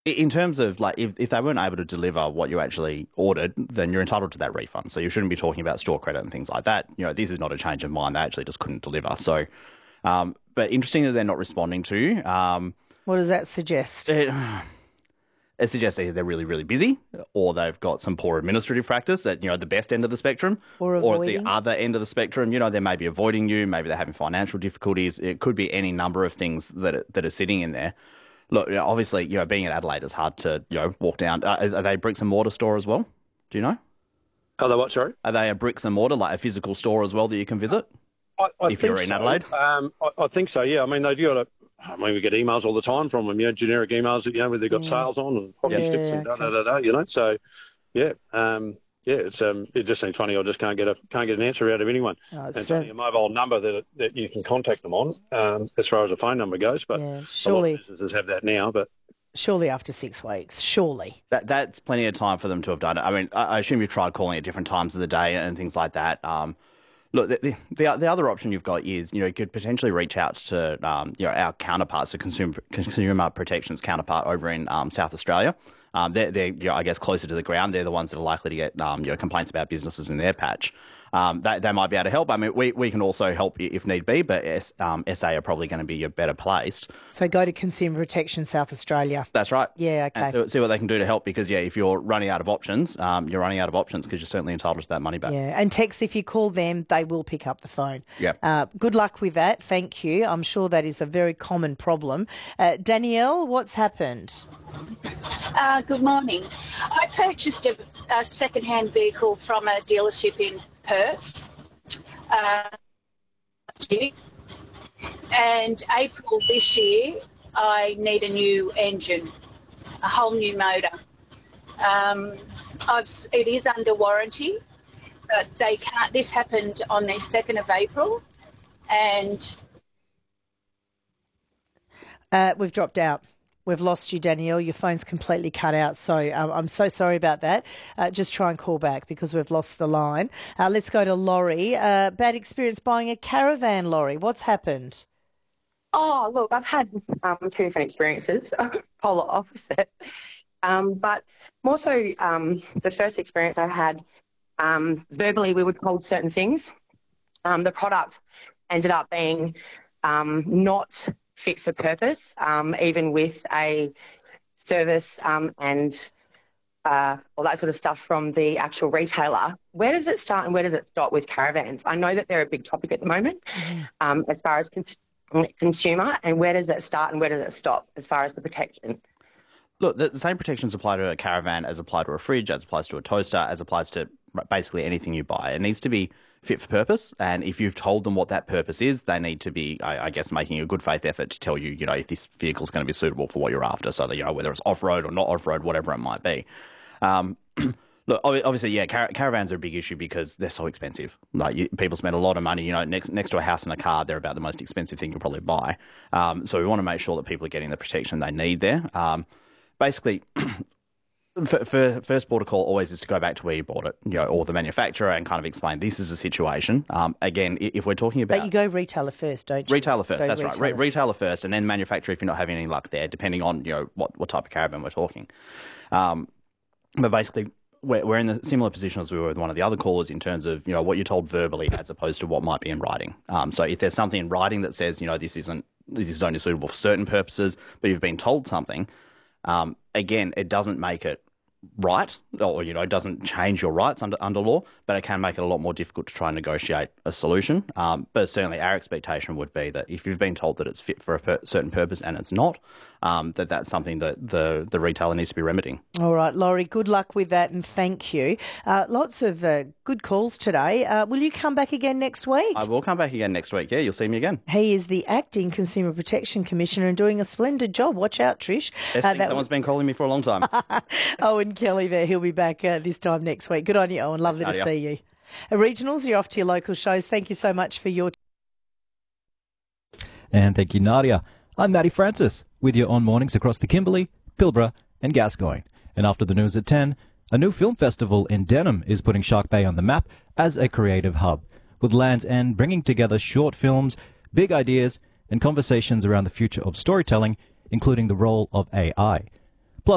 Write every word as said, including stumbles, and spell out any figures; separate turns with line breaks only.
In terms of, like, if, if they weren't able to deliver what you actually ordered, then you're entitled to that refund. So you shouldn't be talking about store credit and things like that. You know, this is not a change of mind. They actually just couldn't deliver. So, um, but interesting that they're not responding to you. Um,
what does that suggest?
It, it suggests either they're really, really busy, or they've got some poor administrative practice at, you know, the best end of the spectrum,
or,
or at the other end of the spectrum. You know, they may be avoiding you. Maybe they're having financial difficulties. It could be any number of things that are, that are sitting in there. Look, you know, obviously, you know, being in Adelaide is hard to, you know, walk down. Uh, are they a bricks and mortar store as well? Do you know?
Are they what, sorry?
Are they a bricks and mortar, like a physical store as well that you can visit?
I, I
if you're in
so.
Adelaide?
Um, I, I think so, yeah. I mean, they've got a, I mean, we get emails all the time from them, you know, generic emails, you know, where they've got yeah. sales on and hockey yeah, sticks and
okay.
da, da, da, da, you know. So, yeah, um, yeah, it's um, it just seems funny. I just can't get a can't get an answer out of anyone. Oh, it's and only a mobile number that that you can contact them on, um, as far as a phone number goes. But
yeah, surely
a lot of businesses have that now, but.
Surely after six weeks, surely.
That That's plenty of time for them to have done it. I mean, I, I assume you've tried calling at different times of the day and things like that. Um, look, the, the the other option you've got is, you know, you could potentially reach out to, um, you know, our counterparts, the consumer, consumer protections counterpart over in um, South Australia. Um, they're, they're you know, I guess, closer to the ground. They're the ones that are likely to get, um, you know, complaints about businesses in their patch. Um, they, they might be able to help. I mean, we, we can also help if need be, but S, um, S A are probably going to be better placed.
So go to Consumer Protection South Australia.
That's right.
Yeah, okay.
And see, see what they can do to help, because, yeah, if you're running out of options, um, you're running out of options because you're certainly entitled to that money back.
Yeah, and text, if you call them, they will pick up the phone.
Yeah.
Uh, good luck with that. Thank you. I'm sure that is a very common problem. Uh, Danielle, what's happened?
Uh, good morning. I purchased a, a second-hand vehicle from a dealership in Perth. Uh, and April this year, I need a new engine, a whole new motor. Um, I've, it is under warranty, but they can't. This happened on the second of April, and
uh, we've dropped out. We've lost you, Danielle. Your phone's completely cut out. So um, I'm so sorry about that. Uh, just try and call back because we've lost the line. Uh, let's go to Laurie. Uh, bad experience buying a caravan, Laurie. What's happened?
Oh, look, I've had um, two different experiences, polar opposite. Um, but more so um, the first experience I had, um, verbally we were told certain things. Um, the product ended up being um, not fit for purpose, um, even with a service um, and uh, all that sort of stuff from the actual retailer. Where does it start and where does it stop with caravans? I know that they're a big topic at the moment mm-hmm. um, as far as cons- consumer, and where does it start and where does it stop as far as the protection?
Look, the same protections apply to a caravan as apply to a fridge, as applies to a toaster, as applies to basically anything you buy. It needs to be fit for purpose, and if you've told them what that purpose is, they need to be, I, I guess, making a good faith effort to tell you, you know, if this vehicle is going to be suitable for what you're after, so that, you know, whether it's off-road or not off-road, whatever it might be. Um, look, obviously, yeah, car- caravans are a big issue because they're so expensive. Like, you, people spend a lot of money, you know, next next to a house and a car, they're about the most expensive thing you'll probably buy. Um, so we want to make sure that people are getting the protection they need there. Um, basically, For, for first port of call always is to go back to where you bought it, you know, or the manufacturer, and kind of explain this is a situation. Um, again, if we're talking about...
But you go retailer first, don't you?
Retailer first,
go
that's
retailer.
right. Re- retailer first, and then manufacturer if you're not having any luck there, depending on, you know, what, what type of caravan we're talking. Um, but basically, we're, we're in a similar position as we were with one of the other callers in terms of, you know, what you're told verbally as opposed to what might be in writing. Um, so if there's something in writing that says, you know, this isn't, this is only suitable for certain purposes, but you've been told something, um, again, it doesn't make it right, or, you know, it doesn't change your rights under under law, but it can make it a lot more difficult to try and negotiate a solution. Um, but certainly our expectation would be that if you've been told that it's fit for a per- certain purpose and it's not, um, that that's something that the, the retailer needs to be remedying.
All right, Laurie, good luck with that and thank you. Uh, lots of uh, good calls today. Uh, will you come back again next week?
I will come back again next week, yeah, you'll see me again.
He is the Acting Consumer Protection Commissioner and doing a splendid job. Watch out, Trish.
Yes, uh, someone's been calling me for a long time.
Owen Kelly there, he'll be back uh, this time next week. Good on you, Owen. Lovely Thanks, to see you. Uh, regionals, you're off to your local shows. Thank you so much for your...
And thank you, Nadia. I'm Matty Francis with you on mornings across the Kimberley, Pilbara and Gascoyne. And after the news at ten, a new film festival in Denham is putting Shark Bay on the map as a creative hub, with Land's End bringing together short films, big ideas and conversations around the future of storytelling, including the role of A I.